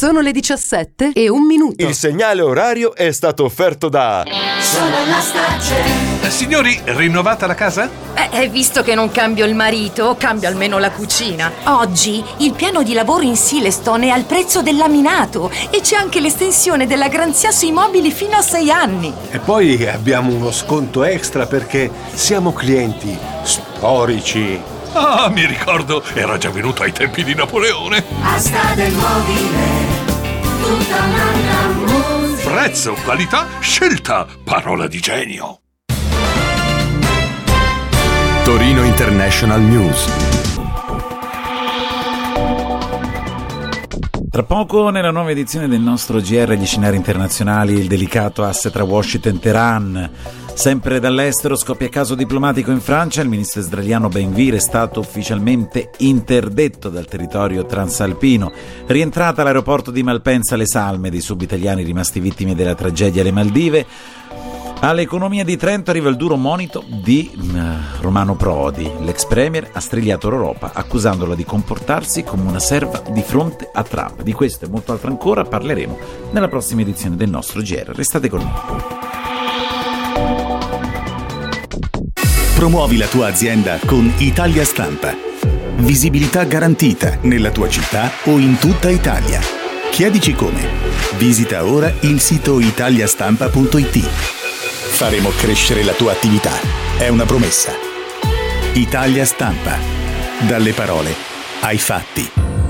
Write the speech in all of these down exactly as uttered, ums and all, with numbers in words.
Sono le diciassette e un minuto. Il segnale orario è stato offerto da Eh, signori, rinnovata la casa? Eh, visto che non cambio il marito, cambio almeno la cucina. Oggi il piano di lavoro in Silestone è al prezzo del laminato e c'è anche l'estensione della garanzia sui mobili fino a sei anni. E poi abbiamo uno sconto extra perché siamo clienti storici. Ah, mi ricordo, era già venuto ai tempi di Napoleone. Asta del mobile, tutta un'altra musica. Prezzo, qualità, scelta, parola di genio. Torino International News. Tra poco nella nuova edizione del nostro G R gli scenari internazionali, il delicato asse tra Washington e Teheran. Sempre dall'estero scoppia caso diplomatico in Francia, il ministro israeliano Ben-Gvir è stato ufficialmente interdetto dal territorio transalpino. Rientrata all'aeroporto di Malpensa le salme dei subitaliani rimasti vittime della tragedia alle Maldive. All'economia di Trento arriva il duro monito di uh, Romano Prodi. L'ex premier ha strigliato l'Europa accusandola di comportarsi come una serva di fronte a Trump. Di questo e molto altro ancora parleremo nella prossima edizione del nostro G R. Restate con noi. Promuovi la tua azienda con Italia Stampa. Visibilità garantita nella tua città o in tutta Italia. Chiedici come. Visita ora il sito italiastampa punto it. Faremo crescere la tua attività. È una promessa. Italia Stampa. Dalle parole ai fatti.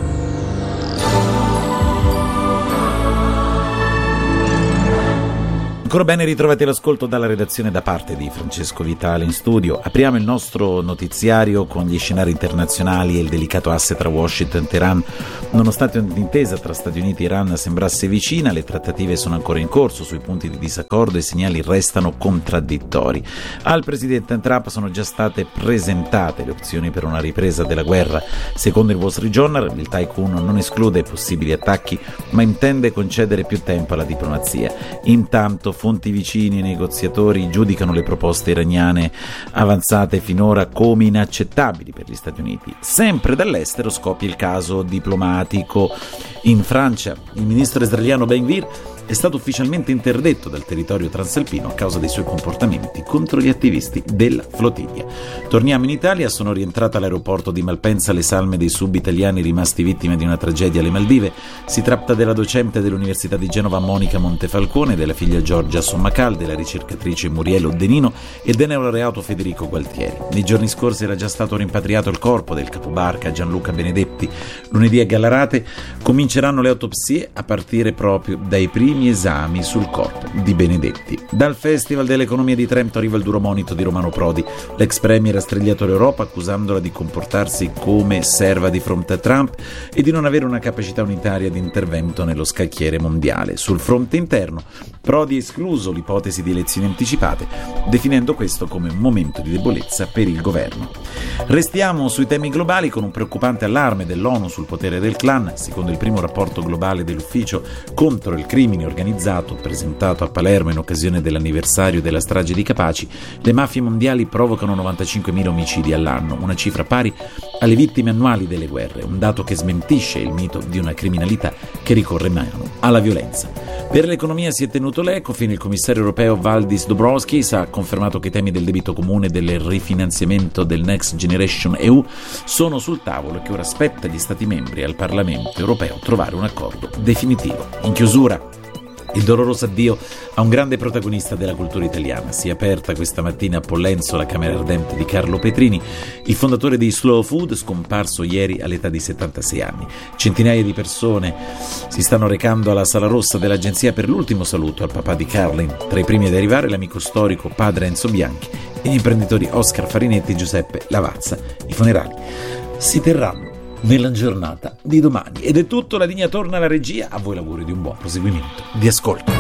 Ancora bene, ritrovate l'ascolto dalla redazione da parte di Francesco Vitale in studio. Apriamo il nostro notiziario con gli scenari internazionali e il delicato asse tra Washington e Teheran. Nonostante un'intesa tra Stati Uniti e Iran sembrasse vicina, le trattative sono ancora in corso sui punti di disaccordo e i segnali restano contraddittori. Al presidente Trump sono già state presentate le opzioni per una ripresa della guerra. Secondo il Wall Street Journal, il tycoon non esclude possibili attacchi, ma intende concedere più tempo alla diplomazia. Intanto fonti vicini e negoziatori giudicano le proposte iraniane avanzate finora come inaccettabili per gli Stati Uniti. Sempre dall'estero scoppia il caso diplomatico in Francia. Il ministro israeliano Ben-Gvir è stato ufficialmente interdetto dal territorio transalpino a causa dei suoi comportamenti contro gli attivisti della flottiglia. Torniamo in Italia, sono rientrata all'aeroporto di Malpensa le salme dei sub-italiani rimasti vittime di una tragedia alle Maldive. Si tratta della docente dell'Università di Genova Monica Montefalcone, della figlia Giorgia Sommacal, della ricercatrice Muriel Oddenino e del neolaureato Federico Gualtieri. Nei giorni scorsi era già stato rimpatriato il corpo del capobarca Gianluca Benedetti. Lunedì a Gallarate cominceranno le autopsie a partire proprio dai primi esami sul corpo di Benedetti. Dal Festival dell'Economia di Trento arriva il duro monito di Romano Prodi. L'ex premier ha strigliato l'Europa accusandola di comportarsi come serva di fronte a Trump e di non avere una capacità unitaria di intervento nello scacchiere mondiale. Sul fronte interno, Prodi ha escluso l'ipotesi di elezioni anticipate, definendo questo come un momento di debolezza per il governo. Restiamo sui temi globali con un preoccupante allarme dell'ONU sul potere del clan. Secondo il primo rapporto globale dell'Ufficio contro il crimine organizzato presentato a Palermo in occasione dell'anniversario della strage di Capaci, le mafie mondiali provocano novantacinquemila omicidi all'anno, una cifra pari alle vittime annuali delle guerre, un dato che smentisce il mito di una criminalità che ricorre mano alla violenza. Per l'economia si è tenuto l'Ecofin, il commissario europeo Valdis Dombrovskis ha confermato che i temi del debito comune e del rifinanziamento del Next Generation E U sono sul tavolo e che ora spetta agli Stati membri e al Parlamento europeo trovare un accordo definitivo. In chiusura, il doloroso addio a un grande protagonista della cultura italiana. Si è aperta questa mattina a Pollenzo la camera ardente di Carlo Petrini, il fondatore di Slow Food, scomparso ieri all'età di settantasei anni. Centinaia di persone si stanno recando alla Sala Rossa dell'agenzia per l'ultimo saluto al papà di Carlin. Tra i primi ad arrivare l'amico storico padre Enzo Bianchi e gli imprenditori Oscar Farinetti e Giuseppe Lavazza. I funerali si terranno nella giornata di domani. Ed è tutto, la linea torna alla regia, a voi l'augurio di un buon proseguimento di ascolto.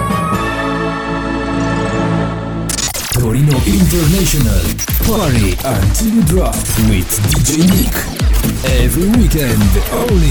Torino International Party until you drop with D J Nick every weekend only